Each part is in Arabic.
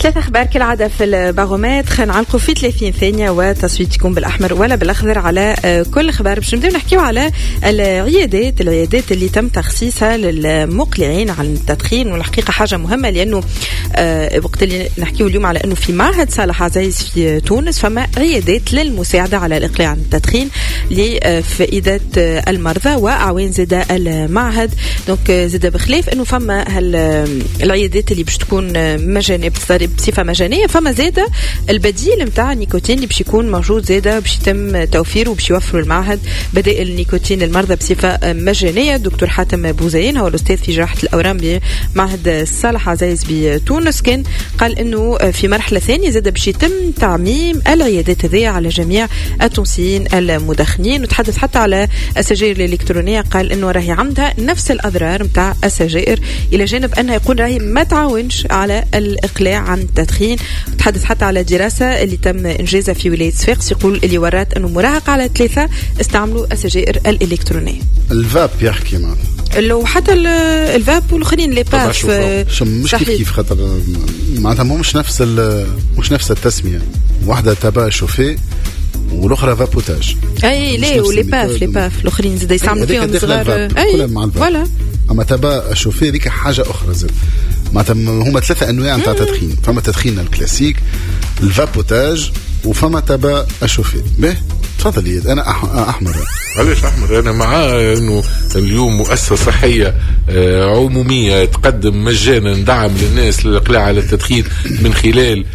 ثلاث أخبار كالعادة في البارومتر نعلقوا في 30 ثانية وتصويتكم بالأحمر ولا بالأخضر على كل خبر. باش نبداو نحكيو على العيادات اللي تم تخصيصها للمقلعين عن التدخين، والحقيقة حاجة مهمة لأنه وقت اللي نحكيو اليوم على أنه في معهد صالح عزيز في تونس فما عيادات للمساعدة على الإقلاع عن التدخين لفائدة المرضى وأعوان زادة المعهد. دونك زادة بخلاف أنه فما العيادات اللي باش تكون مجانية بصفة مجانية، فما زادة البديل متاع النيكوتين اللي باش يكون موجود زادة باش يتم توفيره وباش يوفروا المعهد بدائل النيكوتين للمرضى بصفة مجانية. دكتور حاتم بوزين هو الأستاذ في جراحة الأورام بمعهد صالح عزيز بتونس كان قال إنه في مرحلة ثانية زادة باش يتم تعميم العيادات هذه على جميع التونسيين المدخنين، وتحدث حتى على السجائر الإلكترونية. قال إنه راهي عندها نفس الأضرار متاع السجائر إلى جانب أنها يقول راهي ما تعاونش على الإقلاع عن التدخين. تحدث حتى على دراسة اللي تم إنجازها في ولاية صفاقس يقول اللي ورات أنه مراهق على 3 استعملوا السجائر الإلكترونية. الفاب يحكي معنا لو حتى الفاب والاخرين لي باف مش كيف خاطر معناتها مش نفس التسمية، واحدة تبا شوفي والاخرى فابوتاج. اي ليه ولي باف الاخرين زاد يستعملوا فيهم صغار اي فوالا. اما تبا شوفي ذيك حاجة اخرى زاد. معناتها هما 3 انواع نتاع تدخين، فما تدخين الكلاسيك الفابوتاج وفما تبا اشوفي. به تفضل يد انا احمر. علاش احمر؟ انا مع انه اليوم مؤسسه صحيه عموميه تقدم مجانا دعم للناس للاقلاع على التدخين من خلال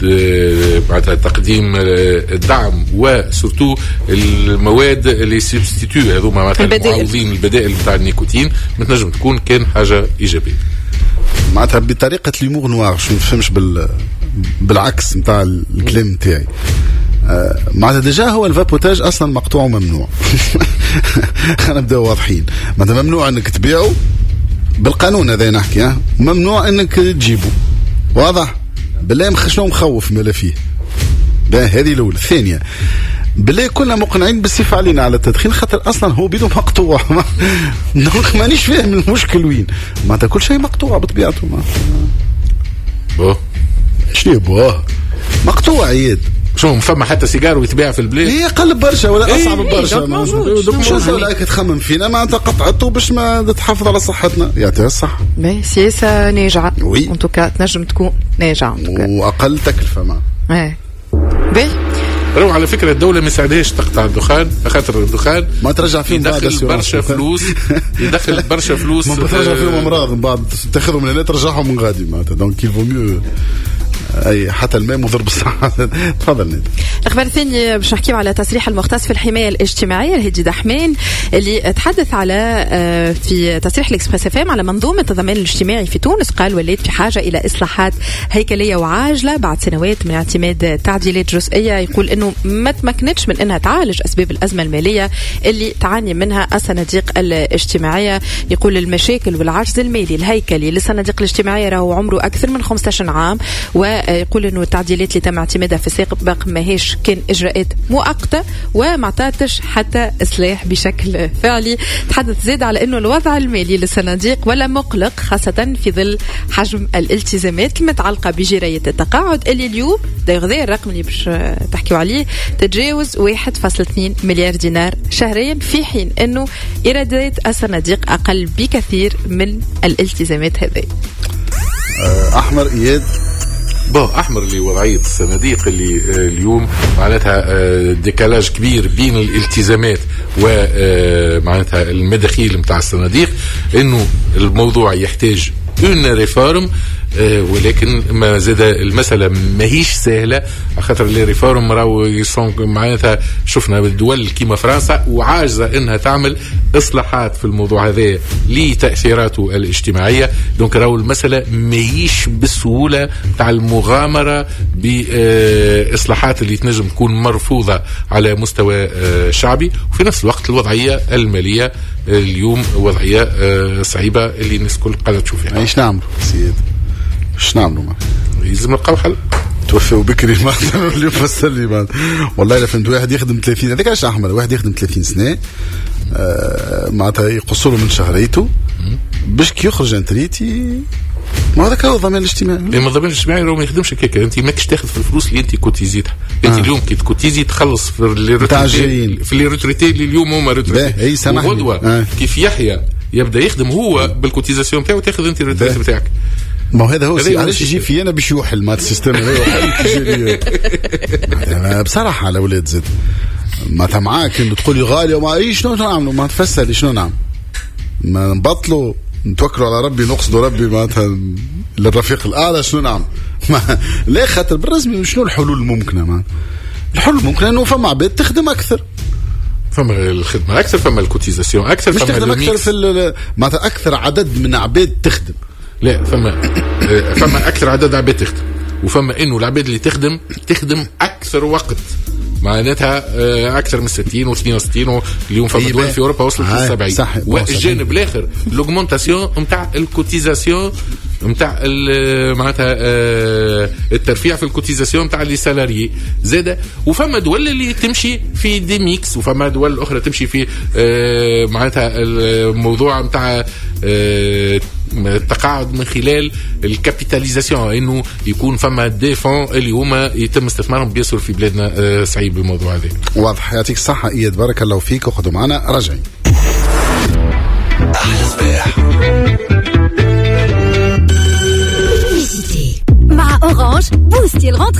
بعد تقديم الدعم وسورتو المواد اللي سبستيتيو هذوما معناتها معوضين البدائل نتاع النيكوتين تنجم تكون كان حاجه ايجابيه. معناتها بطريقه ليمور نوار شو نفهمش بالعكس نتاع الكلام نتاعي. معناتها ديجا هو الفابوتاج اصلا مقطوع وممنوع. خلينا نبداو واضحين. معناتها ممنوع انك تبيعه بالقانون هذا نحكي، ممنوع انك تجيبه واضح بالله شنو مخوف مالا فيه. هذه الاولى. الثانيه بالله كنا مقنعين بالصفه علينا على التدخين خاطر اصلا هو بيدو مقطوع. دونك مانيش فاهم المشكل وين. معناتها كل شيء مقطوع بطبيعته. شنو بوه مقطوع عيد شو فما حتى سيجار ويتباع في البلاد. هي قلب برشا ولا اصعب برشا. شو ولا تخمم فينا معناتها قطعته باش ما تحافظ على صحتنا يعطيها الصح. سياسه ناجعه ان توكا تنجم تكون ناجعه واقل تكلفه ما روح. على فكره الدوله ما ساعدهاش تقطع الدخان خاطر الدخان ما ترجع فيهم يدخل برشا فلوس ما ترجع فيهم امراض من بعد تاخذهم من هنا ترجعهم من غادي معناتها. دونك يفو ميو اي حتى الماء مضر بالصحه. تفضل نادي. الاخبار الثانيه باش نحكيو على تصريح المختص في الحمايه الاجتماعيه الهدي دحمان اللي تحدث على في تصريح الاكسبريس اف ام على منظومه الضمان الاجتماعي في تونس. قال ولات في حاجه الى اصلاحات هيكليه وعاجله بعد سنوات من اعتماد تعديلات جزئيه. يقول انه ما تمكنتش من انها تعالج اسباب الازمه الماليه اللي تعاني منها الصناديق الاجتماعيه. يقول المشاكل والعجز المالي الهيكلي للصناديق الاجتماعيه راهو عمره اكثر من 15 عام، ويقول انه التعديلات اللي تم اعتمادها في السابق ماهيش كان اجراءات مؤقته وما عطاتش حتى اصلاح بشكل فعلي. تحدث زاد على انه الوضع المالي للصناديق ولا مقلق خاصه في ظل حجم الالتزامات المتعلقه بجريه التقاعد اللي اليوم ده الرقم اللي باش تحكيوا عليه تتجاوز 1.2 مليار دينار شهريا، في حين انه ايرادات الصناديق اقل بكثير من الالتزامات هذه. احمر اياد احمر اللي وضعيه الصناديق اللي اليوم معناتها ديكالاج كبير بين الالتزامات ومعناتها المداخيل نتاع الصناديق، انه الموضوع يحتاج اون ريفورم ولكن ما زاد المسألة ماهيش سهلة خاطر لي ريفورم راهو يسون معناتها شفنا بالدول كيما فرنسا وعاجزة انها تعمل اصلاحات في الموضوع هذا لتأثيراته الاجتماعية. دونك راهو المسألة ماهيش بالسهولة تاع المغامرة بإصلاحات اللي تنجم تكون مرفوضة على مستوى شعبي، وفي نفس الوقت الوضعية المالية اليوم وضعية صعيبة اللي الناس كل قاعدة تشوف فيها. ايش نعملوا سيد؟ ايش نعملوا؟ لازم نلقاو حل. توفوا بكري ما اللي فسر لي والله الا فهمت. واحد يخدم 30 هذاك علاش احمر، واحد يخدم 30 سنه معناتها يقصوا له من شهريته باش كي يخرج انتريتي ما هذاك هو الضمان الاجتماعي. ما الضمان الاجتماعي ما يخدمش هكاك، انت ماكش تاخذ في الفلوس اللي انت كوتيزيتها. انت اليوم كي تكوتيزي تخلص في لي روتريتي اللي اليوم هما روتريتي، وغدوه كيف يحيى يبدا يخدم هو بالكوتيزاسيون تاعو تاخذ انت الروتريتي نتاعك. ما هذا هو علاش يجي في انا باش يوحل مات السيستم هذا بصراحه على ولاد زد ما معاك انه تقول لي غالي وما اي شنو نعملوا، ما تفسر لي شنو نعمل، ما نبطلوا نتوكلوا على ربي نقصدوا ربي معناتها للرفيق الاعلى شنو نعمل لا خاطر بالرسمي شنو الحلول الممكنه؟ ما الحلول الممكنه انه فما عباد تخدم اكثر، فما الخدمه اكثر، فما الكوتيزاسيون اكثر، مش تخدم اكثر في معناتها اكثر عدد من عباد تخدم، لا فما اكثر عدد عباد تخدم، وفما انه العباد اللي تخدم اكثر وقت، معناتها اكثر من 60 و62 اليوم فما دول في اوروبا وصلت ل 70. والجانب الاخر لوغمونتاسيون نتاع الكوتيزاسيون نتاع معناتها الترفيع في الكوتيزاسيون نتاع لي سالاريي زاده. وفما دول اللي تمشي في دي ميكس، وفما دول اخرى تمشي في معناتها الموضوع نتاع التقاعد من خلال الكابيتاليزاسيون، انه يكون فما دي فون اللي هما يتم استثمارهم بيسر في بلادنا. سعيد بالموضوع هذا. واضح. يعطيك الصحه اياد، بارك الله فيك، وخذوا معنا راجعين. مع اورانج بوستي الغنطرة.